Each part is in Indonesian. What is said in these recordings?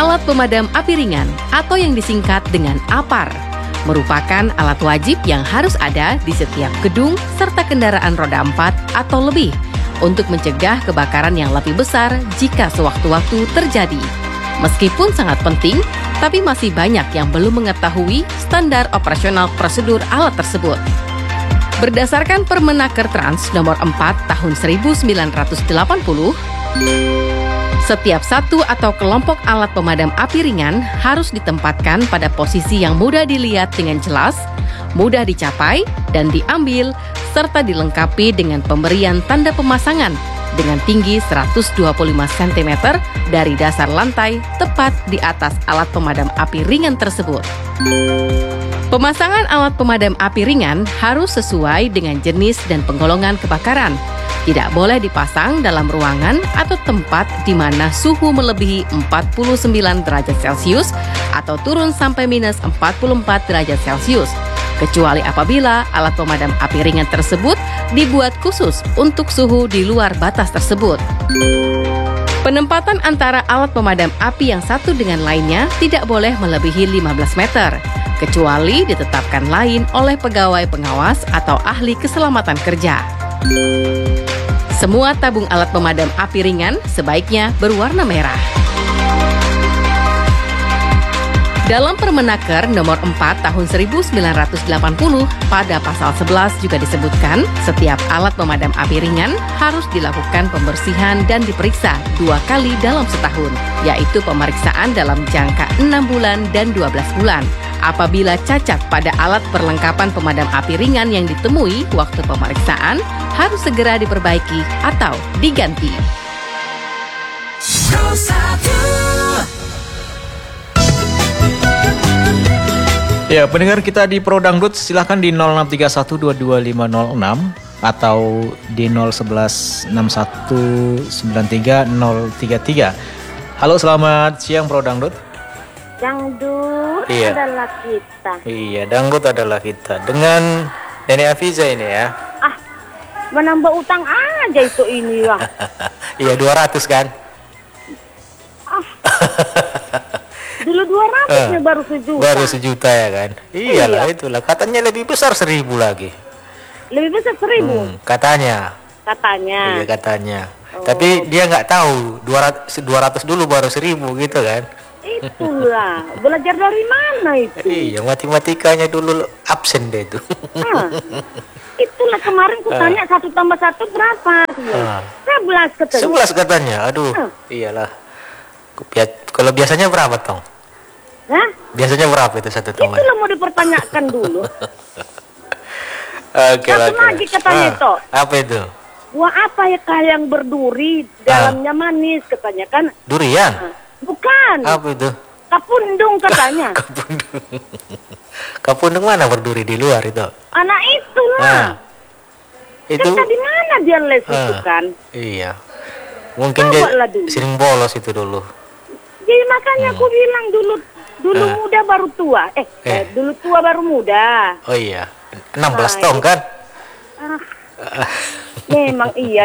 Alat pemadam api ringan atau yang disingkat dengan APAR merupakan alat wajib yang harus ada di setiap gedung serta kendaraan roda 4 atau lebih untuk mencegah kebakaran yang lebih besar jika sewaktu-waktu terjadi. Meskipun sangat penting, tapi masih banyak yang belum mengetahui standar operasional prosedur alat tersebut. Berdasarkan Permenaker Trans nomor 4 tahun 1980, setiap satu atau kelompok alat pemadam api ringan harus ditempatkan pada posisi yang mudah dilihat dengan jelas, mudah dicapai dan diambil, serta dilengkapi dengan pemberian tanda pemasangan dengan tinggi 125 cm dari dasar lantai tepat di atas alat pemadam api ringan tersebut. Pemasangan alat pemadam api ringan harus sesuai dengan jenis dan penggolongan kebakaran. Tidak boleh dipasang dalam ruangan atau tempat di mana suhu melebihi 49 derajat Celcius atau turun sampai minus 44 derajat Celcius, kecuali apabila alat pemadam api ringan tersebut dibuat khusus untuk suhu di luar batas tersebut. Penempatan antara alat pemadam api yang satu dengan lainnya tidak boleh melebihi 15 meter, kecuali ditetapkan lain oleh pegawai pengawas atau ahli keselamatan kerja. Semua tabung alat pemadam api ringan sebaiknya berwarna merah. Dalam Permenaker nomor 4 tahun 1980 pada pasal 11 juga disebutkan setiap alat pemadam api ringan harus dilakukan pembersihan dan diperiksa 2 kali dalam setahun, yaitu pemeriksaan dalam jangka 6 bulan dan 12 bulan. Apabila cacat pada alat perlengkapan pemadam api ringan yang ditemui waktu pemeriksaan, harus segera diperbaiki atau diganti. Ya, pendengar kita di Pro Dangdut silahkan di 0631225006 atau di 0116193033. Halo, selamat siang Pro Dangdut. Dangdut adalah kita. Iya, dangdut adalah kita. Dengan Nenek Afiza ini ya. Menambah utang aja itu ini ya. Iya, 200 kan? Dulu 200 baru sejuta. Baru sejuta ya kan? Iyalah, itulah. Katanya lebih besar 1.000 lagi. Lebih besar 1.000? Katanya. Iya, katanya. Tapi dia nggak tahu 200 dulu baru 1.000 gitu kan? Itulah, belajar dari mana itu? Iya, matematikanya dulu absen deh itu. Itulah kemarin ku tanya 1 tambah 1 berapa? 11 katanya. 11 katanya, aduh. Iyalah. Kalau biasanya berapa, Tong? Hah? Biasanya berapa itu 1 tambah? Itulah mau dipertanyakan dulu. Oke, lagi katanya itu. Apa itu? Buah apa ya yang berduri, dalamnya manis katanya kan? Durian? Bukan. Apa itu? Kapundung katanya. Kapundung mana berduri di luar itu? Anak itu lah. Itu kan di mana dia les itu kan? Iya. Mungkin dia sering bolos itu dulu. Jadi makanya aku bilang dulu muda baru tua. Dulu tua baru muda. Oh iya. 16 tahun kan? Memang iya.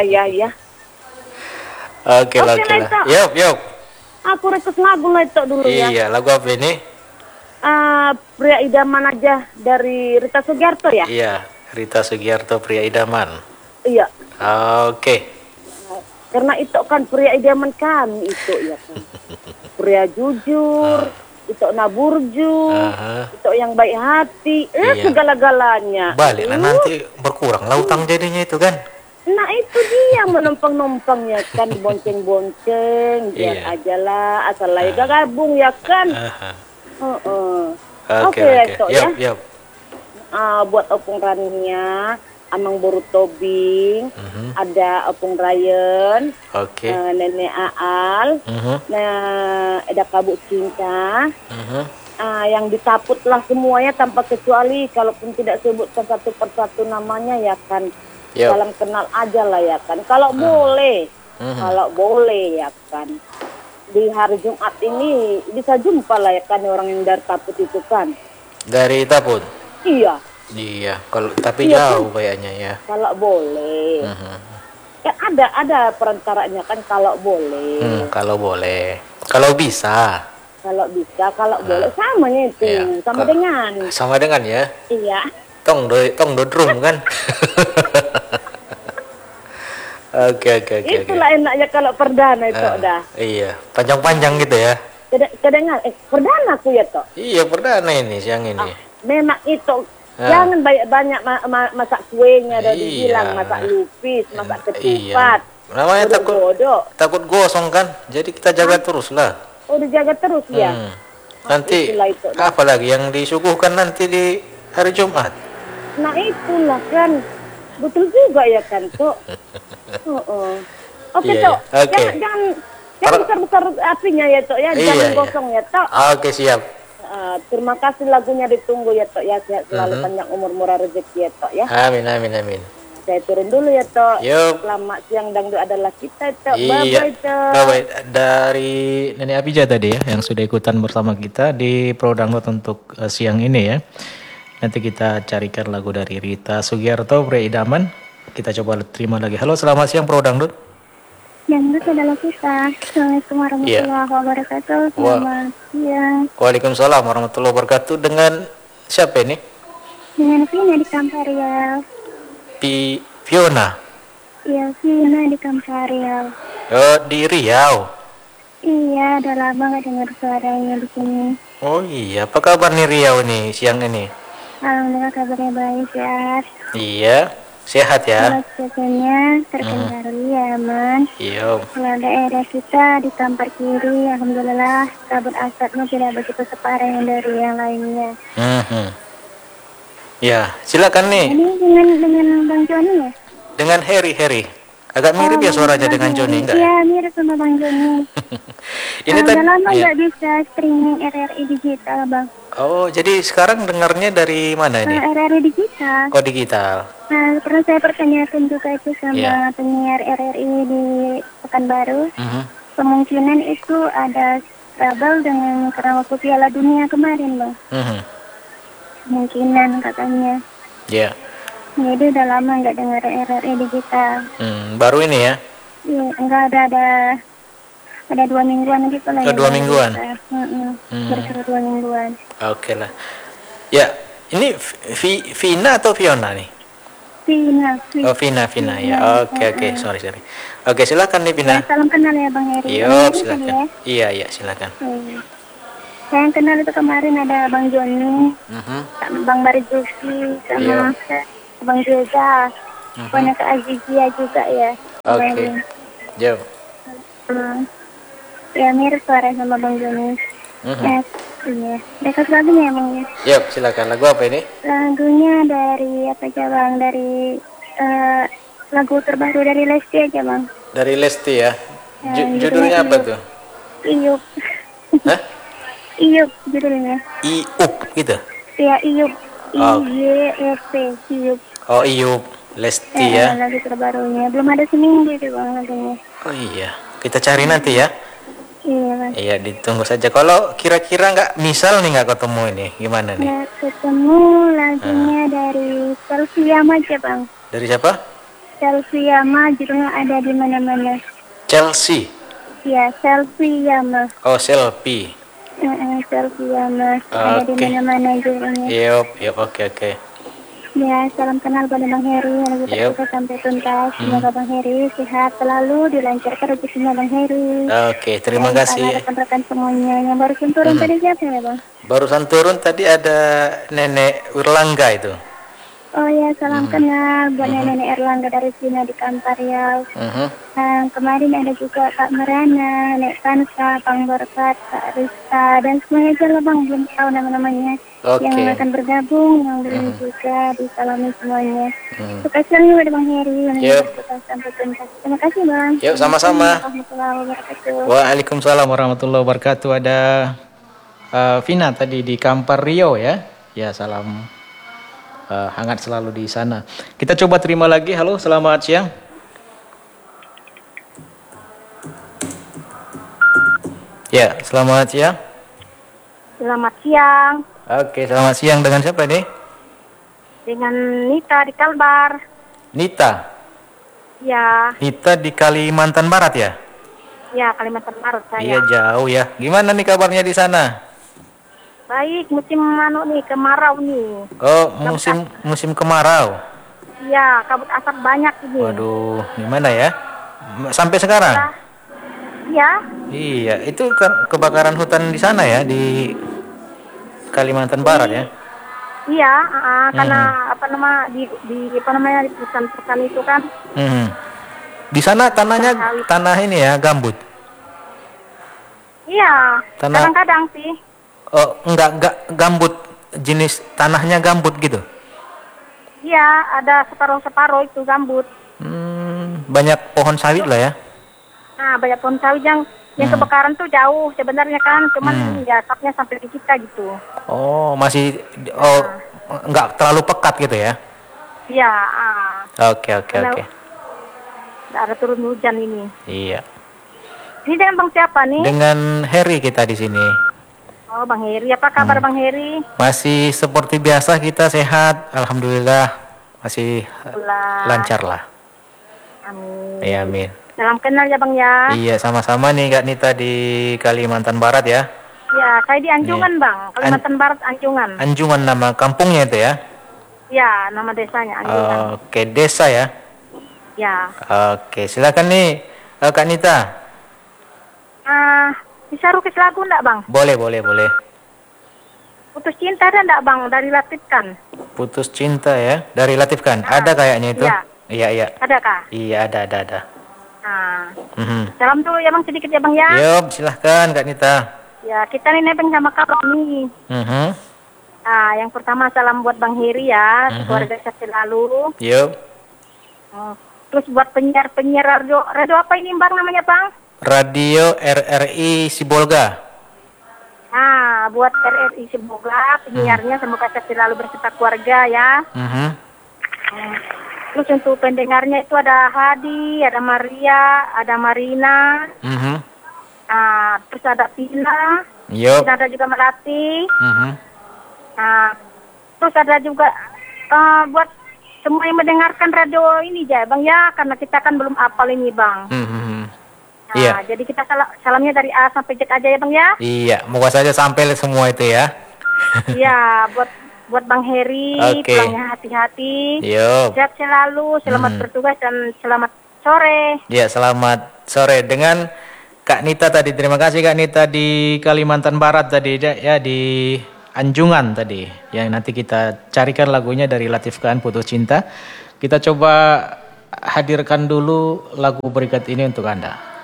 Oke lah. Yuk. Aku request lagu lah itu dulu ya. Iya, lagu apa ini? Pria Idaman aja dari Rita Sugiarto ya? Iya, Rita Sugiarto, Pria Idaman. Iya. Oke. Karena itu kan pria idaman kami itu ya kan. Pria jujur, itu naburju, itu yang baik hati, segala-galanya. Balik lah nanti berkurang lah utang jadinya itu kan. Nah itu dia menumpang-numpangnya kan, bonceng-bonceng, biar aja lah, asal lagi gabung ya kan. Oke, itu ya. Buat opung Rania, Amang Boru Tobing, ada opung Ryan, Nenek Aal, ada Kabuk Cinta, yang ditaput lah semuanya tanpa kecuali, kalaupun tidak sebutkan satu persatu namanya ya kan. Salam kenal aja lah ya kan. Kalau boleh, ya kan. Di hari Jumat ini bisa jumpa lah ya kan orang yang dari Taput itu kan. Dari Taput? Iya. Iya. Kalau tapi jauh kayaknya ya. Kalau boleh. Kan ada perantaranya kan kalau boleh. Kalau boleh. Kalau bisa. Kalau bisa, kalau boleh samanya itu, sama dengan. Sama dengan ya. Iya. Tong dodrum kan. Oke. Itulah enaknya kalau perdana itu dah. Iya, panjang-panjang gitu ya. Kedengar, perdana aku ya toh. Iya, perdana ini siang ini. Memang itu. Jangan banyak masak kuenya, udah dibilang masak lupis, masak ketupat. Namanya takut gosong kan, jadi kita jaga terus lah. Oh, dijaga terus ya. Nanti apa lagi yang disuguhkan nanti di hari Jumat? Nah itulah kan, betul juga ya kan Tok. Oke Tok, jangan besar-besar apinya ya Tok ya, jangan gosong ya Tok. Oke, siap. Terima kasih, lagunya ditunggu ya Tok ya, sehat selalu, panjang umur, murah rezeki ya Tok ya. Amin. Saya turun dulu ya Tok. Yuk. Selamat siang, dangdut adalah kita Tok. Iya. Bye Tok. Bye. Dari Nenek Abija tadi ya, yang sudah ikutan bersama kita di Pro Dangdut untuk siang ini ya. Nanti kita carikan lagu dari Rita Sugiarto, Pria Idaman. Kita coba terima lagi. Halo, selamat siang Pro Dangdut. Dangdut adalah kita. Assalamualaikum warahmatullahi wabarakatuh. Selamat siang. Waalaikumsalam warahmatullahi wabarakatuh. Dengan siapa ini? Dengan Vina di Kamparial. Fiona. Iya, Vina di Kamparial. Oh, di Riau. Iya, udah lama gak dengar suaranya di sini. Oh iya, apa kabar nih Riau nih siang ini? Alhamdulillah kabarnya baik, sehat. Iya, sehat ya. Kalau cuacanya terkendali ya, aman. Iya. Kalau daerah kita di Kampar Kiri, alhamdulillah kabut asapnya tidak begitu separah yang dari yang lainnya. Ya, silakan nih. Ini dengan Bang Joni ya? Dengan Harry. Agak mirip ya suaranya dengan Joni, enggak? Iya, mirip sama Bang Joni. Ini udah lama nggak bisa streaming RRI digital, Bang. Oh, jadi sekarang dengarnya dari mana ini? RRI digital. Kok digital? Nah, pernah saya pertanyakan juga itu sama penyiar RRI di Pekanbaru. Kemungkinan itu ada trouble dengan karena waktu Piala Dunia kemarin, Bang. Kemungkinan katanya. Iya. Jadi udah lama nggak dengar RRI digital. Baru ini ya? Iya, enggak ada 2 mingguan gitu lah. 2 mingguan? Berkira 2 mingguan. Oke lah. Ya, ini Vina atau Fiona nih? Vina. Oh, Vina ya. Oke, sorry. Oke, silakan nih Vina. Salam kenal ya Bang Heri. Yuk, silakan. Iya, silakan. Saya yang kenal itu kemarin ada Bang Joni, Bang Barijusi, sama Bang Reza, punya Kak Azizia juga ya. Oke. Jauh. Ya mirip suara sama Bang Joni. Iya. Dekat lagunya Bang ya. Yuk, silakan. Lagu apa ini? Lagunya dari apa aja Bang? Dari lagu terbaru dari Lesti aja Bang. Dari Lesti ya. Judulnya apa tuh? Iyup. Hah? Iyup judulnya. Iup gitu? Iya, Iyup. IYUP. Iyup. Oh, Iyup. Lesti ya. Lagu terbarunya. Belum ada seminggu itu Bang lagunya. Oh iya. Kita cari nanti ya. Iya Bang. Iya, ditunggu saja. Kalau kira-kira misal nih nggak ketemu ini, gimana nih? Nggak ketemu, lagunya dari Selfie Yama aja Bang. Dari siapa? Selfie Yama, judulnya ada di mana-mana. Chelsea. Ya, Selfie Yama. Oh, Selfie. Selfie Yama. Ada di mana-mana judulnya. Yup, oke. Ya, salam kenal pada Bang Heri. Lagu kita sampai tuntas. Semoga Bang Heri sehat selalu, dilancarkan rezekinya Bang Heri. Oke, terima kasih. Rekan-rekan semuanya. Yang barusan turun tadi siapa ya Bang? Barusan turun tadi ada Nenek Wirlangga itu. Oh ya, salam kenal buat Nenek Erlangga dari Cina di Kamparial. Kemarin ada juga Kak Merana, Nek Kansa, Bang Berkat, Kak Rista, dan semuanya aja lah Bang, belum tahu nama-namanya. Yang akan bergabung, yang belum juga disalami semuanya. Terima kasih kepada Bang Heri. Sampai tuntas. Terima kasih Bang. Yuk, sama-sama. Waalaikumsalam warahmatullahi wabarakatuh. Ada Vina tadi di Kampar Riau ya. Ya, salam hangat selalu di sana. Kita coba terima lagi. Halo, selamat siang. Ya, selamat siang. Selamat siang. Oke, selamat siang. Dengan siapa nih? Dengan Nita di Kalbar. Nita? Ya. Nita di Kalimantan Barat ya? Ya, Kalimantan Barat saya. Iya, jauh ya. Gimana nih kabarnya di sana? Baik, musim kemarau nih. Oh, musim kemarau. Iya, kabut asap banyak ini. Waduh, gimana ya? Sampai sekarang? Iya. Iya, itu kan kebakaran hutan di sana ya, di Kalimantan Barat ya? Iya, karena di perusahaan itu kan. Di sana tanah ini ya, gambut. Iya, kadang-kadang sih. Oh, enggak gambut, jenis tanahnya gambut gitu. Iya, ada separuh-separuh itu gambut. Banyak pohon sawit lah ya. Nah, banyak pohon sawit yang kebakaran tuh jauh sebenarnya kan, cuman ya asapnya sampai di kita gitu. Oh, masih enggak terlalu pekat gitu ya? Iya. Oke. Nggak ada turun hujan ini. Iya. Ini dengan Bang siapa nih? Dengan Heri kita di sini. Oh, Bang Heri. Apa kabar Bang Heri? Masih seperti biasa, kita sehat, alhamdulillah. Masih lancar lah. Amin. Iya, amin. Salam kenal ya Bang ya. Iya, sama-sama nih Kak Nita di Kalimantan Barat ya. Iya, saya di Anjungan Bang. Kalimantan Barat Anjungan. Anjungan nama kampungnya itu ya? Ya, nama desanya Anjungan. Oke, desa ya? Ya. Oke, silakan nih Kak Nita. Bisa rukis lagu enggak Bang? Boleh. Putus cinta ada enggak Bang dari Latifkan? Putus cinta ya, dari Latifkan. Ada kayaknya itu? Iya. Ada kah? Iya, ada. Salam dulu ya Bang sedikit ya Bang ya. Yup, silahkan Kak Nita. Ya, kita nih nebeng sama kabar nih. Yang pertama salam buat Bang Heri ya, keluarga saya selalu. Yup. Terus buat penyiar radio apa ini Bang namanya Bang? Radio RRI Sibolga. Buat RRI Sibolga, penyiarnya semoga sehat selalu berserta keluarga ya. Terus untuk pendengarnya itu ada Hadi, ada Maria, ada Marina. Terus ada Pina. Yup. Terus ada juga Melati. Terus ada juga buat semua yang mendengarkan radio ini ya Bang ya, karena kita kan belum hafal ini Bang. Iya. Jadi kita salamnya dari A sampai Z aja ya Bang ya. Iya, moga saja sampai semua itu ya. Iya, buat Bang Heri, pulangnya hati-hati. Sehat selalu, selamat bertugas dan selamat sore. Iya, selamat sore dengan Kak Nita tadi. Terima kasih Kak Nita di Kalimantan Barat tadi ya, di Anjungan tadi. Yang nanti kita carikan lagunya dari Latifkan, Putus Cinta. Kita coba hadirkan dulu lagu berikut ini untuk Anda.